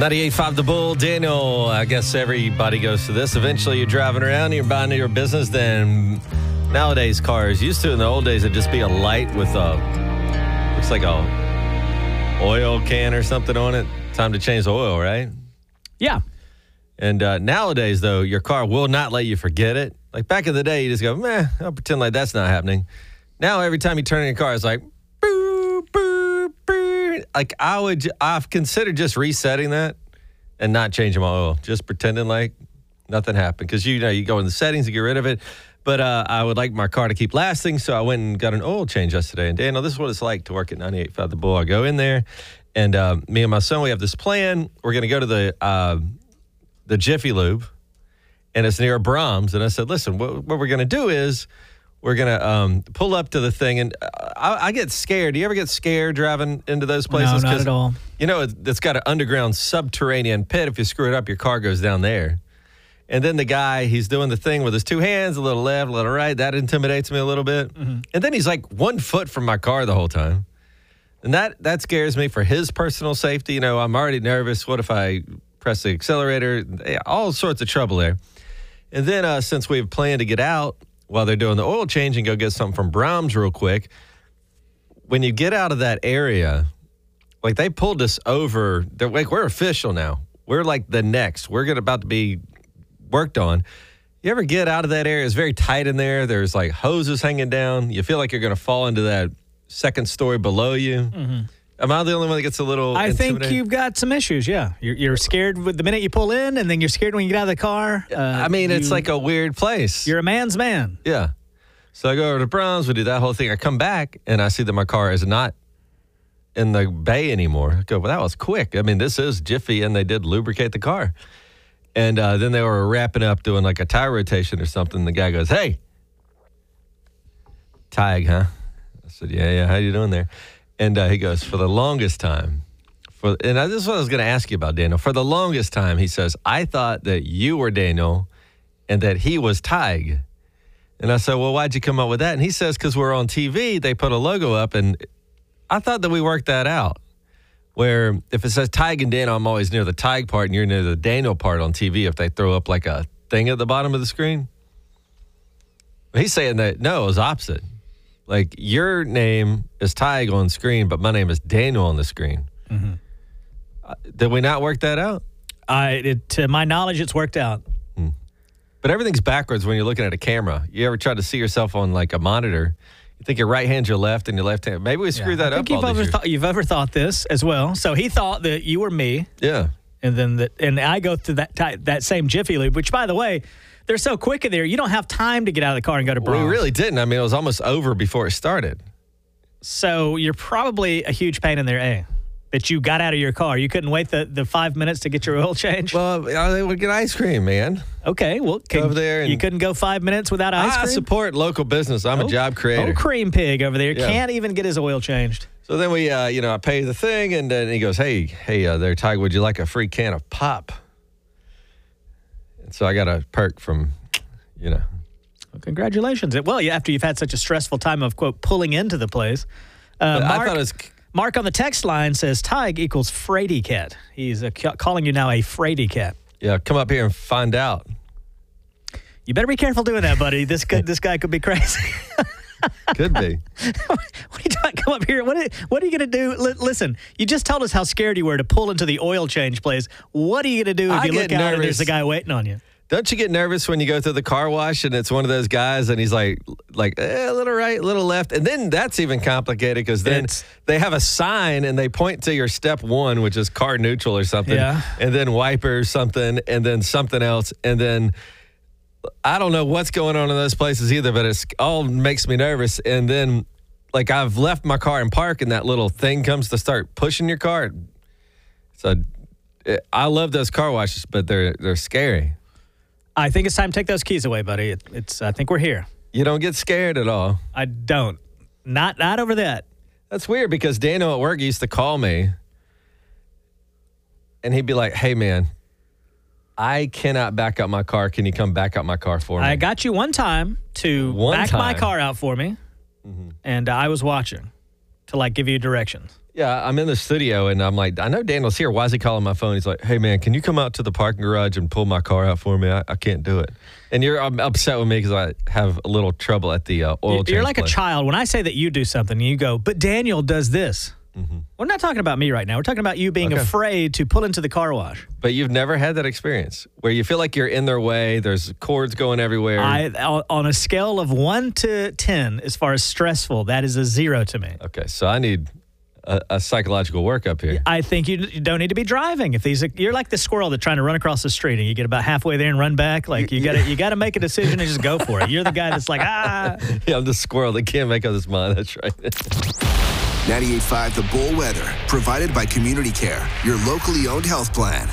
98.5 The Bull. Daniel, I guess everybody goes to this. Eventually you're driving around, you're buying your business. Then nowadays cars, used to in the old days, it'd just be a light with looks like a oil can or something on it. Time to change the oil, right? Yeah. And nowadays, though, your car will not let you forget it. Like back in the day, you just go, meh, I'll pretend like that's not happening. Now every time you turn in your car, it's like, boo, boo, boo. Like I've considered just resetting that and not changing my oil, just pretending like nothing happened. Because you go in the settings and get rid of it. But I would like my car to keep lasting, so I went and got an oil change yesterday. And Daniel, this is what it's like to work at 98.5 The Bull. I go in there, and me and my son, we have this plan. We're going to go to the Jiffy Lube, and it's near Brahms. And I said, listen, what we're going to do is we're going to pull up to the thing. And I get scared. Do you ever get scared driving into those places? No, not at all. You know, it's got an underground subterranean pit. If you screw it up, your car goes down there. And then the guy, he's doing the thing with his two hands, a little left, a little right. That intimidates me a little bit. Mm-hmm. And then he's like 1 foot from my car the whole time. And that scares me for his personal safety. You know, I'm already nervous. What if I press the accelerator? All sorts of trouble there. And then since we've planned to get out while they're doing the oil change and go get something from Brahms real quick, when you get out of that area, like they pulled us over. They're like, we're official now. We're like the next. We're about to be worked on. You ever get out of that area? It's very tight in there. There's like hoses hanging down. You feel like you're going to fall into that second story below you. Mm-hmm. Am I the only one that gets a little I intimidated? think you've got some issues, yeah. You're scared with the minute you pull in, and then you're scared when you get out of the car. It's like a weird place. You're a man's man. Yeah. So I go over to Browns, we do that whole thing. I come back, and I see that my car is not in the bay anymore. I go, well, that was quick. I mean, this is Jiffy, and they did lubricate the car. And then they were wrapping up doing like a tire rotation or something. The guy goes, hey, Tig, huh? I said, yeah, how you doing there? And he goes, for the longest time, this is what I was going to ask you about, Daniel. For the longest time, he says, I thought that you were Daniel and that he was Tig. And I said, well, why'd you come up with that? And he says, because we're on TV, they put a logo up, and I thought that we worked that out. Where if it says Tig and Daniel, I'm always near the Tig part and you're near the Daniel part on TV if they throw up like a thing at the bottom of the screen. He's saying that, no, it was opposite. Like your name is Tig on screen, but my name is Daniel on the screen. Mm-hmm. Did we not work that out? To my knowledge, it's worked out. But everything's backwards when you're looking at a camera. You ever try to see yourself on like a monitor? You think your right hand's your left and your left hand. Maybe we screwed that up. I think you've ever thought this as well. So he thought that you were me. Yeah. And then I go through that same Jiffy Lube, which, by the way, they're so quick in there, you don't have time to get out of the car and go to Brahms. We really didn't. I mean, it was almost over before it started. So you're probably a huge pain in there, that you got out of your car. You couldn't wait the 5 minutes to get your oil change? Well, they would get ice cream, man. Okay, well, over there you couldn't go 5 minutes without ice cream? I support local business. I'm a job creator. Oh, cream pig over there. Can't even get his oil changed. So then we, I pay the thing, and then he goes, hey, there, Tig, would you like a free can of pop? And so I got a perk from, Well, congratulations. Well, after you've had such a stressful time of, quote, pulling into the place. I thought it was... Mark on the text line says Tig equals Fraidy Cat. He's calling you now a Fraidy Cat. Yeah, come up here and find out. You better be careful doing that, buddy. This guy could be crazy. Could be. What are you doing? Come up here. What are you going to do? Listen, you just told us how scared you were to pull into the oil change place. What are you going to do if you look out and there's a guy waiting on you? Don't you get nervous when you go through the car wash and it's one of those guys and he's like a little right, a little left. And then that's even complicated because then they have a sign and they point to your step one, which is car neutral or something. Yeah. And then wiper or something and then something else. And then I don't know what's going on in those places either, but it all makes me nervous. And then like I've left my car in park and that little thing comes to start pushing your car. So I love those car washes, but they're scary. I think it's time to take those keys away, buddy. I think we're here. You don't get scared at all. I don't. Not over that. That's weird because Daniel at work used to call me and he'd be like, hey, man, I cannot back up my car. Can you come back up my car for me? I got you one time to back my car out for me, and I was watching. to like give you directions. Yeah, I'm in the studio and I'm like, I know Daniel's here. Why is he calling my phone? He's like, hey, man, can you come out to the parking garage and pull my car out for me? I can't do it. And you're upset with me because I have a little trouble at the oil change. You're like place. a child. When I say that you do something, you go, but Daniel does this. Mm-hmm. We're not talking about me right now. We're talking about you being afraid to pull into the car wash. But you've never had that experience where you feel like you're in their way. There's cords going everywhere. On a scale of 1 to 10, as far as stressful, that is a 0 to me. Okay, so I need a psychological workup here. I think you don't need to be driving. You're like the squirrel that's trying to run across the street and you get about halfway there and run back. Like you got to make a decision and just go for it. You're the guy that's like, ah. Yeah, I'm the squirrel that can't make up his mind. That's right. 98.5 The Bull Weather, provided by Community Care, your locally owned health plan.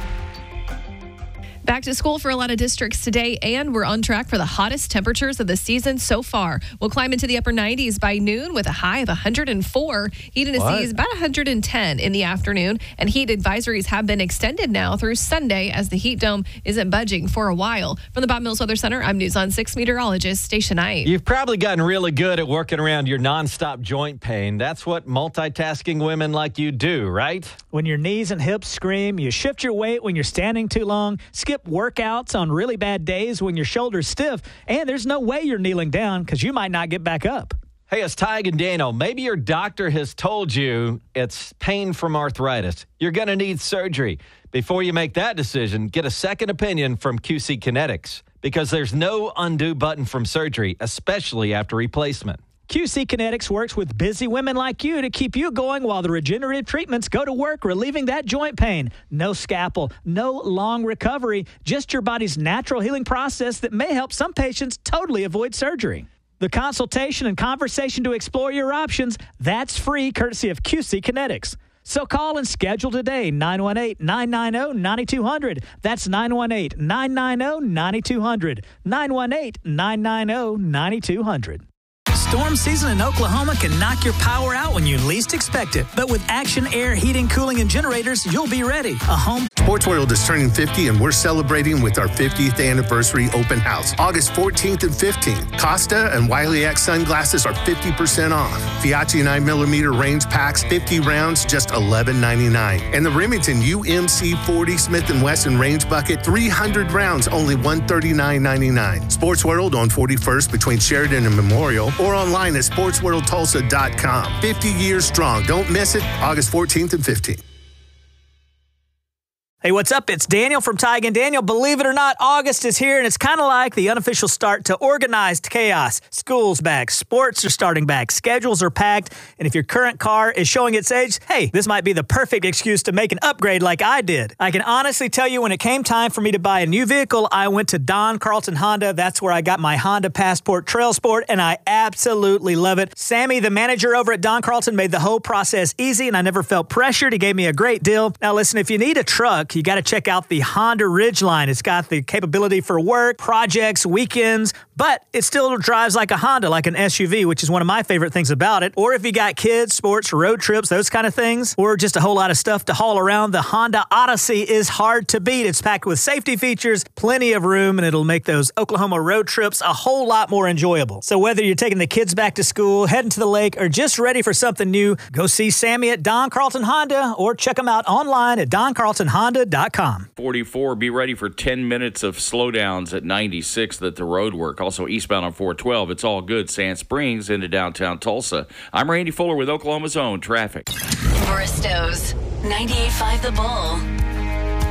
Back to school for a lot of districts today, and we're on track for the hottest temperatures of the season so far. We'll climb into the upper 90s by noon with a high of 104. Heat in the seas about 110 in the afternoon, and heat advisories have been extended now through Sunday as the heat dome isn't budging for a while. From the Bob Mills Weather Center, I'm News on 6 meteorologist Stacia Knight. You've probably gotten really good at working around your nonstop joint pain. That's what multitasking women like you do, right? When your knees and hips scream, you shift your weight when you're standing too long, skip workouts on really bad days when your shoulder's stiff, and there's no way you're kneeling down because you might not get back up. Hey, it's Tig and Daniel. Maybe your doctor has told you it's pain from arthritis. You're going to need surgery. Before you make that decision, get a second opinion from QC Kinetics because there's no undo button from surgery, especially after replacement. QC Kinetics works with busy women like you to keep you going while the regenerative treatments go to work, relieving that joint pain. No scalpel, no long recovery, just your body's natural healing process that may help some patients totally avoid surgery. The consultation and conversation to explore your options, that's free courtesy of QC Kinetics. So call and schedule today, 918-990-9200. That's 918-990-9200. 918-990-9200. Storm season in Oklahoma can knock your power out when you least expect it. But with Action Air Heating, Cooling, and Generators, you'll be ready. A home. Sports World is turning 50, and we're celebrating with our 50th anniversary open house, August 14th and 15th. Costa and Wiley X sunglasses are 50% off. Fiat 9mm range packs, 50 rounds, just $11.99. And the Remington UMC 40 Smith & Wesson range bucket, 300 rounds, only $139.99. Sports World on 41st between Sheridan and Memorial, or online at sportsworldtulsa.com. 50 years strong. Don't miss it. August 14th and 15th. Hey, what's up? It's Daniel from Tig and Daniel. Believe it or not, August is here, and it's kind of like the unofficial start to organized chaos. School's back, sports are starting back, schedules are packed, and if your current car is showing its age, hey, this might be the perfect excuse to make an upgrade like I did. I can honestly tell you when it came time for me to buy a new vehicle, I went to Don Carlton Honda. That's where I got my Honda Passport Trail Sport, and I absolutely love it. Sammy, the manager over at Don Carlton, made the whole process easy, and I never felt pressured. He gave me a great deal. Now, listen, if you need a truck, you got to check out the Honda Ridgeline. It's got the capability for work, projects, weekends, but it still drives like a Honda, like an SUV, which is one of my favorite things about it. Or if you got kids, sports, road trips, those kind of things, or just a whole lot of stuff to haul around, the Honda Odyssey is hard to beat. It's packed with safety features, plenty of room, and it'll make those Oklahoma road trips a whole lot more enjoyable. So whether you're taking the kids back to school, heading to the lake, or just ready for something new, go see Sammy at Don Carlton Honda or check them out online at doncarltonhonda.com. 44, be ready for 10 minutes of slowdowns at 96 at the road work. Also eastbound on 412. It's all good. Sand Springs into downtown Tulsa. I'm Randy Fuller with Oklahoma's Own Traffic. Bristow's 98.5 The Bull.